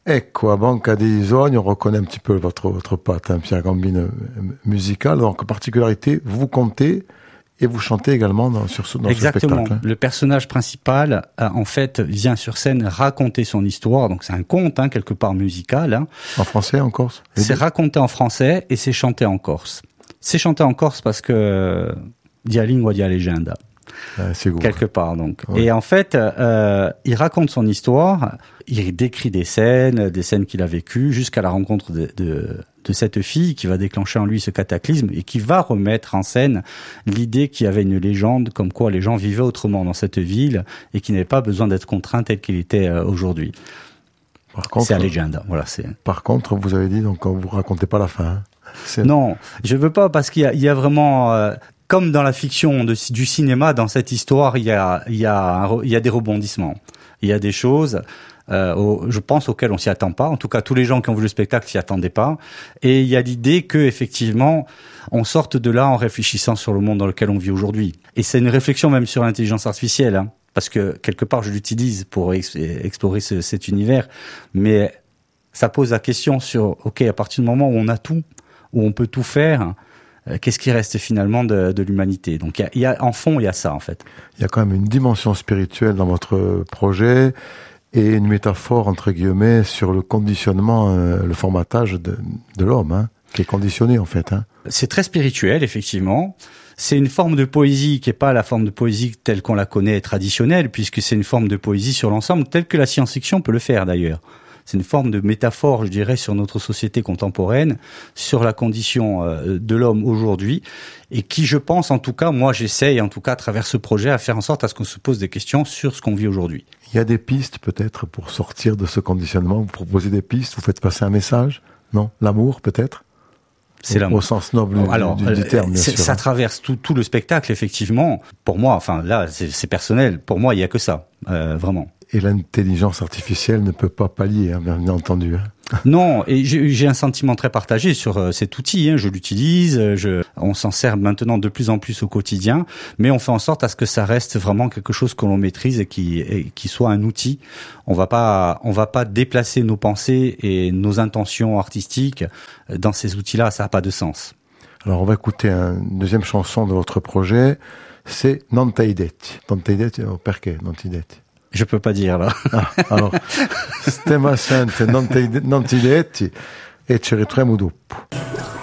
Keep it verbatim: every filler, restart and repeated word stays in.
Ecco, a Banca di Sogno, on reconnaît un petit peu votre, votre patte, hein, Pierre Gambino, musicale. Donc, particularité, vous comptez et vous chantez également dans, sur ce, dans Exactement. ce spectacle. Le personnage principal, euh, en fait, vient sur scène raconter son histoire. Donc, c'est un conte, hein, quelque part musical. Hein. En français, en Corse? C'est raconté en français et c'est chanté en Corse. C'est chanté en Corse parce que dia lingua dia legenda. Ouais, c'est quelque part donc. Ouais. Et en fait, euh, il raconte son histoire, il décrit des scènes, des scènes qu'il a vécues, jusqu'à la rencontre de, de, de cette fille qui va déclencher en lui ce cataclysme et qui va remettre en scène l'idée qu'il y avait une légende comme quoi les gens vivaient autrement dans cette ville et qu'ils n'avaient pas besoin d'être contraints tel qu'il était euh, aujourd'hui. Par contre, c'est la légende. Voilà, c'est. Par contre, vous avez dit donc vous racontez pas la fin. Hein. C'est... Non, je veux pas parce qu'il y a, il y a vraiment. Euh, Comme dans la fiction de, du cinéma, dans cette histoire, il y a, il y a, un, il y a des rebondissements. Il y a des choses, euh, au, je pense, auxquelles on s'y attend pas. En tout cas, tous les gens qui ont vu le spectacle s'y attendaient pas. Et il y a l'idée que, effectivement, on sorte de là en réfléchissant sur le monde dans lequel on vit aujourd'hui. Et c'est une réflexion même sur l'intelligence artificielle, hein, parce que quelque part, je l'utilise pour ex- explorer ce, cet univers. Mais ça pose la question sur, ok, à partir du moment où on a tout, où on peut tout faire. Qu'est-ce qui reste finalement de, de l'humanité? Donc, il y a, il y a, en fond, il y a ça, en fait. Il y a quand même une dimension spirituelle dans votre projet et une métaphore, entre guillemets, sur le conditionnement, euh, le formatage de, de l'homme, hein, qui est conditionné, en fait. Hein. C'est très spirituel, effectivement. C'est une forme de poésie qui n'est pas la forme de poésie telle qu'on la connaît traditionnelle, puisque c'est une forme de poésie sur l'ensemble, telle que la science-fiction peut le faire, d'ailleurs. C'est une forme de métaphore, je dirais, sur notre société contemporaine, sur la condition de l'homme aujourd'hui, et qui, je pense, en tout cas, moi, j'essaye, en tout cas, à travers ce projet, à faire en sorte à ce qu'on se pose des questions sur ce qu'on vit aujourd'hui. Il y a des pistes, peut-être, pour sortir de ce conditionnement. Vous proposez des pistes, vous faites passer un message, non? L'amour, peut-être? C'est l'amour. Au sens noble du, Alors, du, du terme, bien sûr. Ça traverse tout, tout le spectacle, effectivement. Pour moi, enfin, là, c'est, c'est personnel. Pour moi, il y a que ça, euh, vraiment. Et l'intelligence artificielle ne peut pas pallier, hein, bien entendu. Hein. Non, et j'ai, j'ai un sentiment très partagé sur euh, cet outil. Hein, je l'utilise, je, on s'en sert maintenant de plus en plus au quotidien, mais on fait en sorte à ce que ça reste vraiment quelque chose que l'on maîtrise et qui, et qui soit un outil. On va pas, on va pas déplacer nos pensées et nos intentions artistiques dans ces outils-là. Ça n'a pas de sens. Alors, on va écouter une deuxième chanson de votre projet. C'est Non ti detti. Non ti detti, perché non ti detti? Je peux pas dire, là. Ah, alors, stiamo assente, non ti, non ti detti, e ci ritroviamo dopo.